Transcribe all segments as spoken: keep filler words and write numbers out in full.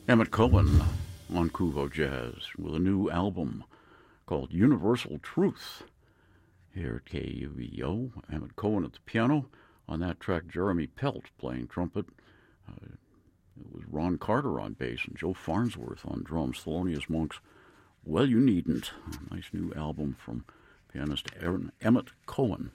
Emmett Cohen on Kuvo Jazz with a new album called Universal Truth. Here at K U V O, Emmett Cohen at the piano. On that track, Jeremy Pelt playing trumpet. Uh, it was Ron Carter on bass and Joe Farnsworth on drums. Thelonious Monk's Well You Needn't. A nice new album from pianist Aaron, Emmett Cohen.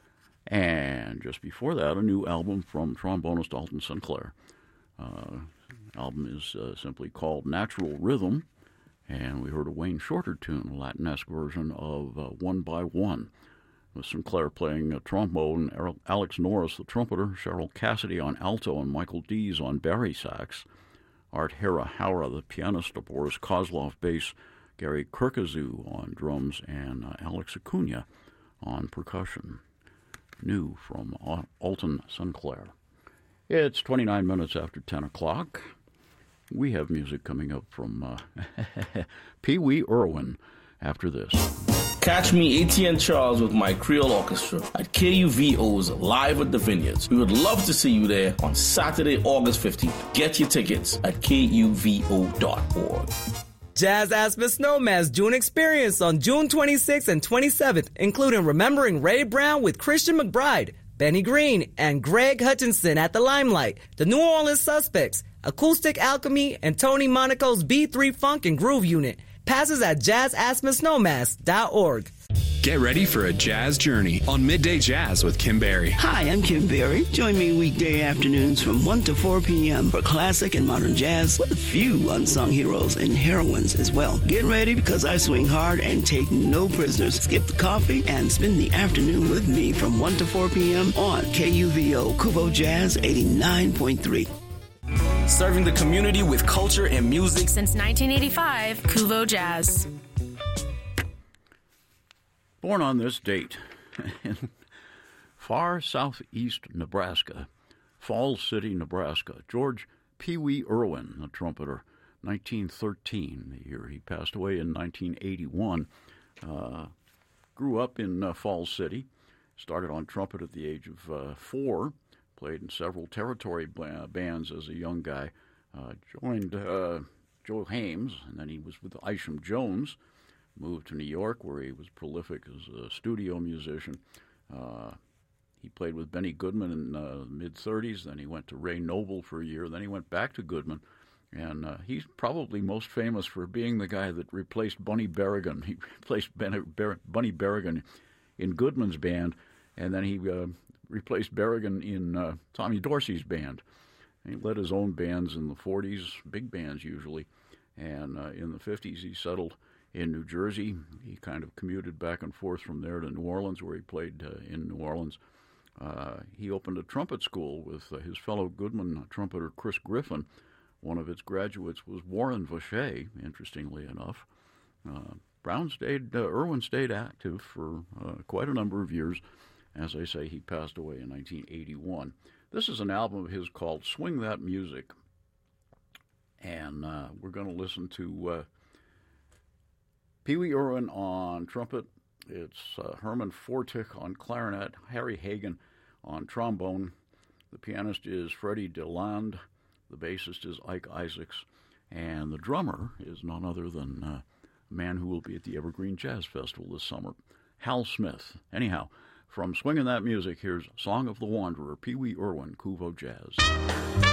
And just before that, a new album from trombonist Alton Sinclair. Uh, album is uh, simply called Natural Rhythm, and we heard a Wayne Shorter tune, a Latin-esque version of uh, One by One, with Sinclair playing uh, trombone, Alex Norris the trumpeter, Cheryl Cassidy on alto, and Michael Dees on bari sax, Art Hara-Hara the pianist, Boris Kozlov bass, Gary Kirkazoo on drums, and uh, Alex Acuna on percussion. New from Alton Sinclair. It's twenty-nine minutes after ten o'clock. We have music coming up from uh, Pee Wee Irwin after this. Catch me, A T N Charles, with my Creole Orchestra at K U V O's Live at the Vineyards. We would love to see you there on Saturday, August fifteenth. Get your tickets at K U V O dot org. Jazz Aspen Snowman's June experience on June twenty-sixth and twenty-seventh, including Remembering Ray Brown with Christian McBride, Benny Green, and Greg Hutchinson at the Limelight, the New Orleans Suspects, Acoustic Alchemy, and Tony Monaco's B three Funk and Groove Unit. Passes at jazz aspen snowmass dot org. Get ready for a jazz journey on Midday Jazz with Kim Berry. Hi, I'm Kim Berry. Join me weekday afternoons from one to four p.m. for classic and modern jazz with a few unsung heroes and heroines as well. Get ready because I swing hard and take no prisoners. Skip the coffee and spend the afternoon with me from one to four p.m. on K U V O Kuvo Jazz eighty-nine point three. Serving the community with culture and music since nineteen eighty-five, Kuvo Jazz. Born on this date in far southeast Nebraska, Falls City, Nebraska, George Pee Wee Irwin, the trumpeter, nineteen thirteen, the year he passed away in nineteen eighty-one. Uh, grew up in uh, Falls City, started on trumpet at the age of uh, four, played in several territory ba- bands as a young guy, uh, joined uh, Joe Hames, and then he was with Isham Jones. Moved to New York, where he was prolific as a studio musician. Uh, he played with Benny Goodman in the uh, mid-thirties. Then he went to Ray Noble for a year. Then he went back to Goodman. And uh, he's probably most famous for being the guy that replaced Bunny Berrigan. He replaced ben- Ber- Bunny Berrigan in Goodman's band, and then he uh, replaced Berrigan in uh, Tommy Dorsey's band. And he led his own bands in the forties, big bands usually. And uh, in the fifties, he settled in New Jersey. He kind of commuted back and forth from there to New Orleans, where he played uh, in New Orleans. Uh, he opened a trumpet school with uh, his fellow Goodman trumpeter Chris Griffin. One of its graduates was Warren Vacher, interestingly enough. Uh, Brown stayed, uh, Irwin stayed active for uh, quite a number of years. As I say, he passed away in nineteen eighty-one. This is an album of his called Swing That Music. And uh, we're going to listen to Uh, Pee Wee Irwin on trumpet. It's uh, Herman Fortick on clarinet, Harry Hagen on trombone. The pianist is Freddie DeLand. The bassist is Ike Isaacs. And the drummer is none other than uh, a man who will be at the Evergreen Jazz Festival this summer, Hal Smith. Anyhow, from Swingin' That Music, here's Song of the Wanderer, Pee Wee Irwin, Kuvo Jazz.